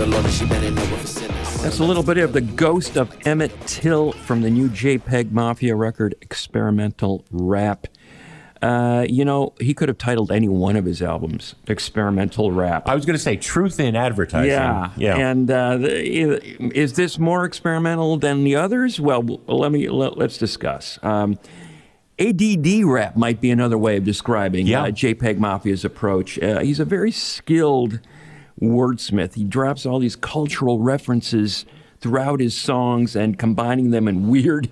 the Lord and she bending over for sinners. That's a little bit of the ghost of Emmett Till from the new JPEG Mafia record, Experimental Rap. He could have titled any one of his albums Experimental Rap. I was going to say Truth in Advertising. Yeah. And is this more experimental than the others? Well, let's discuss. ADD rap might be another way of describing JPEG Mafia's approach. He's a very skilled wordsmith. He drops all these cultural references throughout his songs and combining them in weird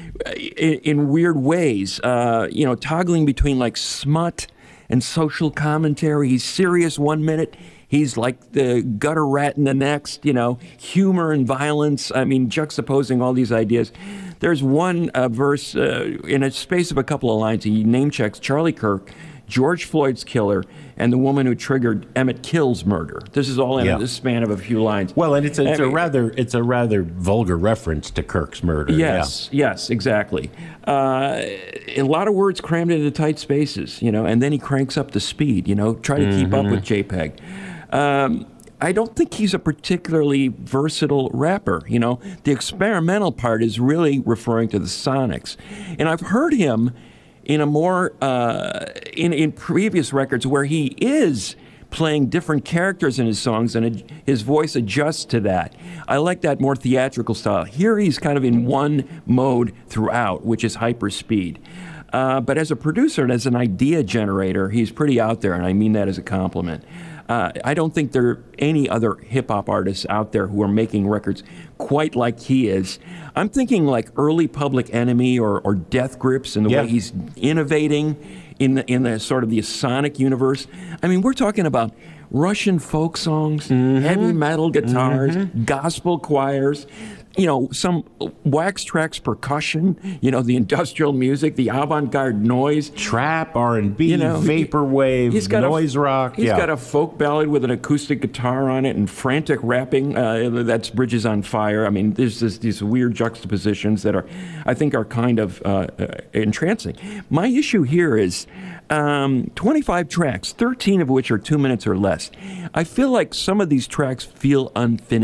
ways, toggling between like smut and social commentary. He's serious 1 minute. He's like the gutter rat in the next, humor and violence. I mean, juxtaposing all these ideas. There's one verse in a space of a couple of lines. He name checks Charlie Kirk, George Floyd's killer, and the woman who triggered Emmett Till's murder. This is all in the span of a few lines. Well, and it's a rather vulgar reference to Kirk's murder. Yes, exactly. A lot of words crammed into tight spaces, and then he cranks up the speed. Try to keep up with JPEG. I don't think he's a particularly versatile rapper. The experimental part is really referring to the sonics, and I've heard him in a more in previous records where he is playing different characters in his songs and his voice adjusts to that. I like that more theatrical style. Here he's kind of in one mode throughout, which is hyper speed. But as a producer and as an idea generator, he's pretty out there, and I mean that as a compliment. I don't think there are any other hip-hop artists out there who are making records quite like he is. I'm thinking like early Public Enemy or Death Grips and the way he's innovating in the sort of the sonic universe. I mean, we're talking about Russian folk songs, heavy metal guitars, gospel choirs, some wax tracks percussion, the industrial music, the avant-garde noise. Trap, R&B, vaporwave, noise rock. He's got a folk ballad with an acoustic guitar on it and frantic rapping. That's Bridges on Fire. I mean, there's these weird juxtapositions that I think are kind of entrancing. My issue here is 25 tracks, 13 of which are 2 minutes or less. I feel like some of these tracks feel unfinished.